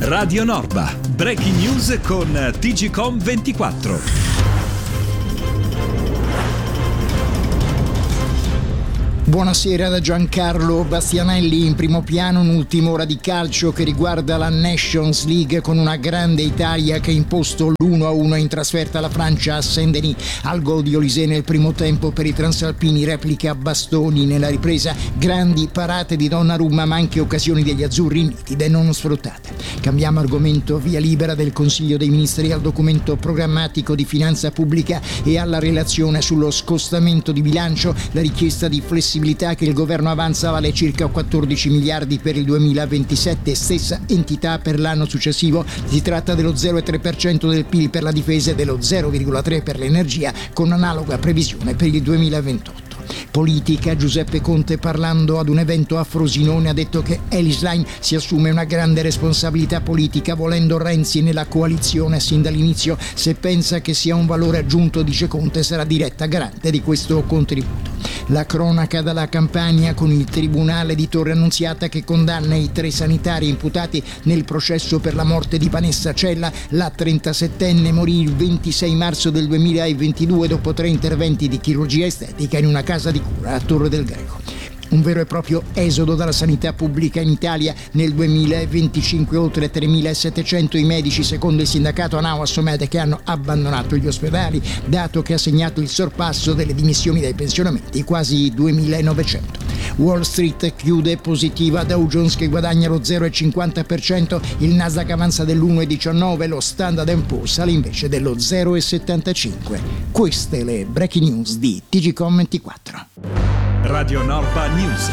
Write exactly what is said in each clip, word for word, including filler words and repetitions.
Radio Norba, breaking news con T G Com ventiquattro. Buonasera da Giancarlo Bastianelli. In primo piano un'ultima ora di calcio che riguarda la Nations League, con una grande Italia che ha imposto l'uno a uno in trasferta alla Francia a Saint-Denis. Al gol di Olise nel primo tempo per i transalpini, replica a bastoni nella ripresa, grandi parate di Donnarumma ma anche occasioni degli azzurri nitide non sfruttate. Cambiamo argomento, via libera del Consiglio dei Ministri al documento programmatico di finanza pubblica e alla relazione sullo scostamento di bilancio. La richiesta di flessibilità che il governo avanza vale circa quattordici miliardi per il duemilaventisette, stessa entità per l'anno successivo. Si tratta dello zero virgola tre per cento del P I L per la difesa e dello zero virgola tre per cento per l'energia, con analoga previsione per il duemilaventotto. Politica, Giuseppe Conte, parlando ad un evento a Frosinone, ha detto che Elly Schlein si assume una grande responsabilità politica, volendo Renzi nella coalizione sin dall'inizio. Se pensa che sia un valore aggiunto, dice Conte, sarà diretta garante di questo contributo. La cronaca dalla Campania, con il tribunale di Torre Annunziata che condanna i tre sanitari imputati nel processo per la morte di Vanessa Cella. La trentasettenne morì il ventisei marzo del duemilaventidue dopo tre interventi di chirurgia estetica in una casa di cura a Torre del Greco. Un vero e proprio esodo dalla sanità pubblica in Italia. Nel duemilaventicinque oltre tremilasettecento i medici, secondo il sindacato ANAO-Assomede, che hanno abbandonato gli ospedali, dato che ha segnato il sorpasso delle dimissioni dai pensionamenti, quasi duemilanovecento. Wall Street chiude positiva, Dow Jones che guadagna lo zero virgola cinquanta per cento, il Nasdaq avanza dell'uno virgola diciannove, lo Standard and Poor's sale invece dello zero virgola settantacinque. Queste le breaking news di T G Com ventiquattro. Radio Norba News.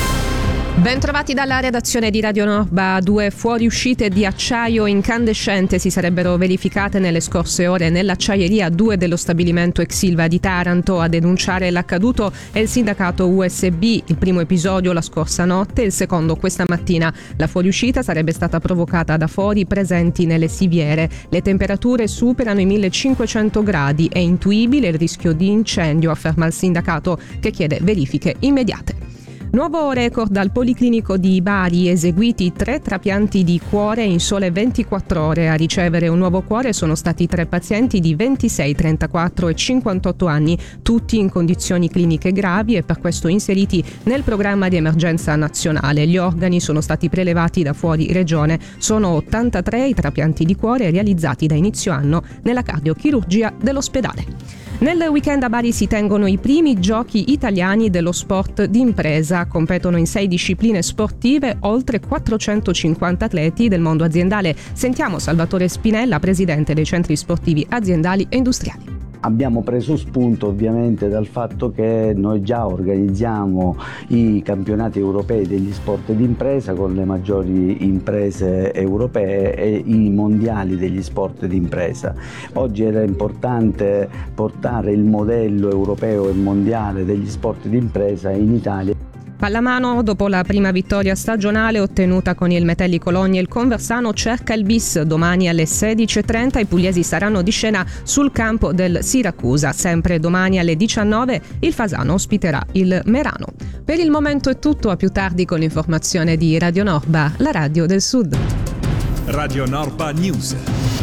Ben trovati dalla redazione di Radio Norba. Due fuoriuscite di acciaio incandescente si sarebbero verificate nelle scorse ore nell'acciaieria due dello stabilimento Exilva di Taranto. A denunciare l'accaduto è il sindacato U S B. Il primo episodio la scorsa notte, il secondo questa mattina. La fuoriuscita sarebbe stata provocata da fori presenti nelle siviere. Le temperature superano i millecinquecento gradi. È intuibile il rischio di incendio, afferma il sindacato, che chiede verifiche immediate. Nuovo record al Policlinico di Bari, eseguiti tre trapianti di cuore in sole ventiquattro ore. A ricevere un nuovo cuore sono stati tre pazienti di ventisei, trentaquattro e cinquantotto anni, tutti in condizioni cliniche gravi e per questo inseriti nel programma di emergenza nazionale. Gli organi sono stati prelevati da fuori regione. Sono ottantatré i trapianti di cuore realizzati da inizio anno nella cardiochirurgia dell'ospedale. Nel weekend a Bari si tengono i primi giochi italiani dello sport d'impresa. Competono in sei discipline sportive oltre quattrocentocinquanta atleti del mondo aziendale. Sentiamo Salvatore Spinella, presidente dei centri sportivi aziendali e industriali. Abbiamo preso spunto ovviamente dal fatto che noi già organizziamo i campionati europei degli sport d'impresa con le maggiori imprese europee e i mondiali degli sport d'impresa. Oggi era importante portare il modello europeo e mondiale degli sport d'impresa in Italia. Pallamano, dopo la prima vittoria stagionale ottenuta con il Metelli Cologna, il Conversano cerca il bis. Domani alle sedici e trenta i pugliesi saranno di scena sul campo del Siracusa. Sempre domani alle diciannove il Fasano ospiterà il Merano. Per il momento è tutto, a più tardi con l'informazione di Radio Norba, la radio del Sud. Radio Norba News.